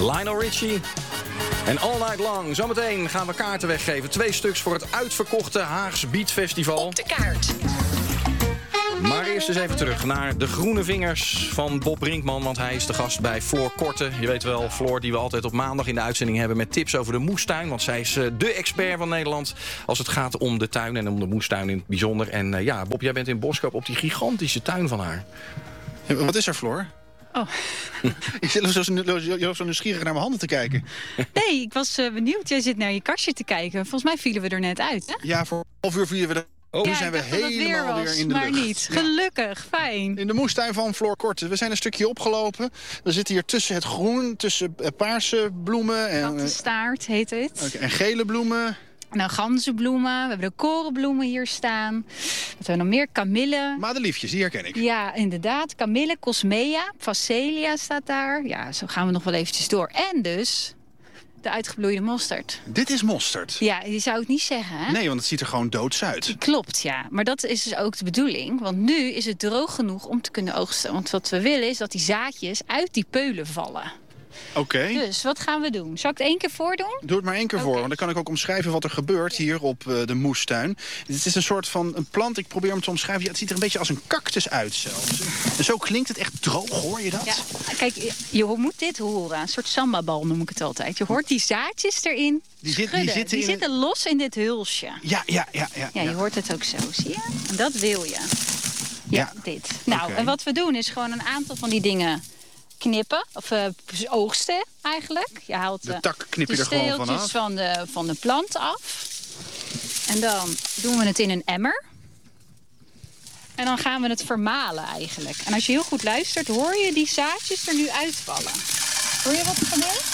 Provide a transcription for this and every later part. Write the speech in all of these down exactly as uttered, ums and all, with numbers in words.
Lionel Richie. En All Night Long. Zometeen gaan we kaarten weggeven. Twee stuks voor het uitverkochte Haags Beat Festival. Op de kaart. Maar eerst eens even terug naar de groene vingers van Bob Brinkman. Want hij is de gast bij Floor Korte. Je weet wel, Floor die we altijd op maandag in de uitzending hebben met tips over de moestuin. Want zij is uh, de expert van Nederland als het gaat om de tuin en om de moestuin in het bijzonder. En uh, ja, Bob, jij bent in Boskoop op die gigantische tuin van haar. Ja, wat is er, Floor? Oh. Je zit zo, zo, zo nieuwsgierig naar mijn handen te kijken. Nee, ik was uh, benieuwd. Jij zit naar je kastje te kijken. Volgens mij vielen we er net uit, hè? Ja, voor een half uur vielen we er. Oh, nu ja, zijn we helemaal weer, weer in de maar lucht. niet. Gelukkig, ja. Fijn. In de moestuin van Floor Korte. We zijn een stukje opgelopen. We zitten hier tussen het groen, tussen paarse bloemen. En, kattenstaart heet het. Okay, en gele bloemen. Nou, ganzenbloemen. We hebben de korenbloemen hier staan. Wat hebben we nog meer? Kamille. Madeliefjes, die herken ik. Ja, inderdaad. Kamille, Cosmea, Phacelia staat daar. Ja, zo gaan we nog wel eventjes door. En dus de uitgebloeide mosterd. Dit is mosterd? Ja, die zou ik niet zeggen, hè? Nee, want het ziet er gewoon doods uit. Klopt, ja. Maar dat is dus ook de bedoeling. Want nu is het droog genoeg om te kunnen oogsten. Want wat we willen is dat die zaadjes uit die peulen vallen. Oké. Okay. Dus wat gaan we doen? Zal ik het één keer voordoen? Doe het maar één keer okay. voor, want dan kan ik ook omschrijven wat er gebeurt hier op uh, de moestuin. Het is een soort van een plant, ik probeer hem te omschrijven. Ja, het ziet er een beetje als een cactus uit zelfs. En zo klinkt het echt droog, hoor je dat? Ja, kijk, je moet dit horen. Een soort sambabal noem ik het altijd. Je hoort die zaadjes erin die, zit, die, zitten, die in zitten los in dit hulsje. Ja, ja, ja. Ja, ja je ja. hoort het ook zo, zie je? En dat wil je. Ja, ja. dit. Nou, okay. En wat we doen is gewoon een aantal van die dingen knippen, of uh, oogsten eigenlijk. Je haalt de tak knip je de er gewoon vanaf. Van de, van de plant af. En dan doen we het in een emmer. En dan gaan we het vermalen eigenlijk. En als je heel goed luistert, hoor je die zaadjes er nu uitvallen. Hoor je wat er gebeurt?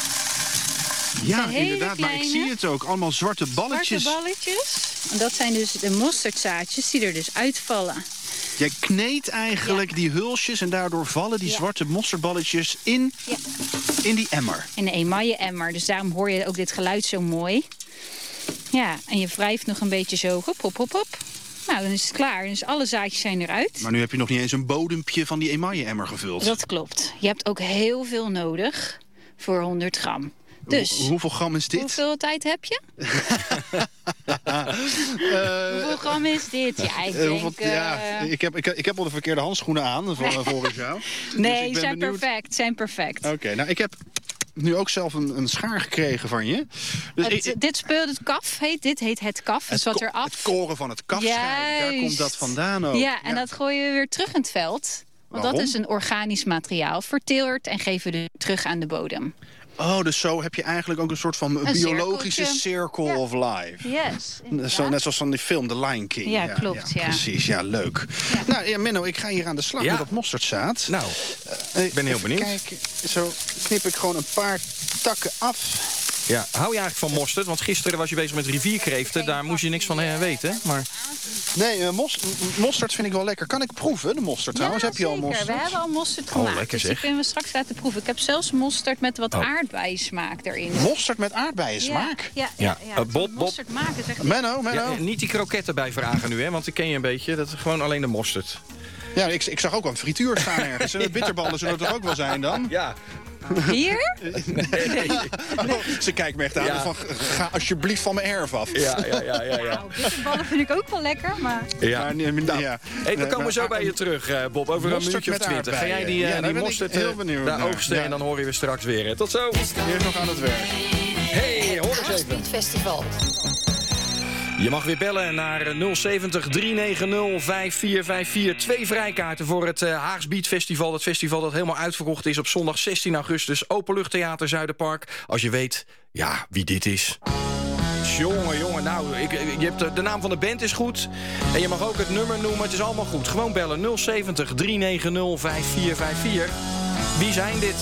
Ja, inderdaad, kleine, maar ik zie het ook. Allemaal zwarte balletjes. Zwarte balletjes. En dat zijn dus de mosterdzaadjes die er dus uitvallen. Jij kneedt eigenlijk ja. die hulsjes en daardoor vallen die ja. zwarte mosterdballetjes in, ja. in die emmer. In de emaille-emmer, dus daarom hoor je ook dit geluid zo mooi. Ja, en je wrijft nog een beetje zo, hop, hop, hop, hop. Nou, dan is het klaar. Dus alle zaadjes zijn eruit. Maar nu heb je nog niet eens een bodempje van die emaille-emmer gevuld. Dat klopt. Je hebt ook heel veel nodig voor honderd gram. Dus, Hoe, hoeveel gram is dit? Hoeveel tijd heb je? uh, hoeveel gram is dit? Ja, ik, uh, denk, hoeveel, uh... ja, ik, heb, ik, ik heb al de verkeerde handschoenen aan voor, vorig jaar. Nee, dus zijn benieuwd. perfect. Zijn perfect. Oké, okay, nou ik heb nu ook zelf een, een schaar gekregen van je. Dus het, ik, dit speelt het kaf, heet, dit heet het kaf. Dus wat eraf. Het koren van het kaf scheiden, daar komt dat vandaan ook. Ja, en ja. dat gooien we weer terug in het veld. Want Waarom? dat is een organisch materiaal. Verteerd en geven we het terug aan de bodem. Oh, dus zo heb je eigenlijk ook een soort van een biologische circle ja. of life. Yes, zo, net zoals van die film The Lion King. Ja, ja klopt. Ja, ja. Precies, ja, leuk. Ja. Nou, ja, Menno, ik ga hier aan de slag ja. met dat mosterdzaad. Nou, uh, ik ben heel benieuwd. Kijk, zo knip ik gewoon een paar takken af. Ja, hou je eigenlijk van mosterd? Want gisteren was je bezig met rivierkreeften. Daar moest je niks van uh, weten. Maar... Nee, uh, mos mosterd vind ik wel lekker. Kan ik proeven, de mosterd trouwens? Ja, Heb je al mosterd? We hebben al mosterd gemaakt. Oh, lekker, dus die kunnen we straks laten proeven. Ik heb zelfs mosterd met wat oh. aardbeiensmaak erin. Mosterd met aardbeiensmaak? Ja, ja, ja. ja. Uh, Bob, mosterd maken is echt... Menno, Menno. Ja, niet die kroketten bij vragen nu, hè? Want ik ken je een beetje. Dat is gewoon alleen de mosterd. Ja, ik, ik zag ook wel een frituur staan ergens. De bitterballen zullen er toch ook wel zijn dan? Ja. Hier? Nee. Oh, ze kijkt me echt aan ja. van, ga alsjeblieft van mijn erf af. Ja, ja, ja, ja, ja. Nou, bitterballen vind ik ook wel lekker, maar... Ja. Maar, nee, nou, ja. Hey, we komen maar, zo bij je terug, uh, Bob. Over een minuutje of twintig. Ga jij die, uh, ja, die mosterd uh, daar oogsten ja. en dan horen we weer straks weer. Tot zo. Eerst nog aan het werk. Hey, hoor eens even. Festival. Je mag weer bellen naar nul zeventig, drie negen nul, vijf vier vijf vier. Twee vrijkaarten voor het uh, Haags Beat Festival. Het festival dat helemaal uitverkocht is op zondag zestien augustus. Openluchttheater Zuiderpark. Als je weet, ja, wie dit is. Jongen, jongen, nou, ik, je hebt de, de naam van de band is goed. En je mag ook het nummer noemen, het is allemaal goed. Gewoon bellen, nul zeventig, drie negen nul, vijf vier vijf vier. Wie zijn dit?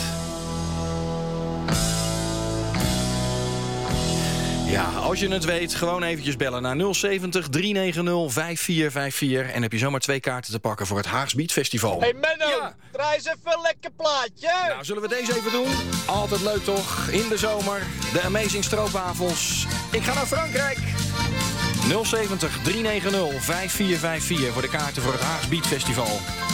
Ja, als je het weet, gewoon eventjes bellen naar nul zeventig, drie negen nul, vijf vier vijf vier. En heb je zomaar twee kaarten te pakken voor het Haags Beat Festival. Hey Menno, ja. draai eens even een lekker plaatje. Nou, zullen we deze even doen? Altijd leuk toch? In de zomer, de Amazing Stroopwafels. Ik ga naar Frankrijk. nul zeventig, drie negen nul, vijf vier vijf vier voor de kaarten voor het Haags Beat Festival.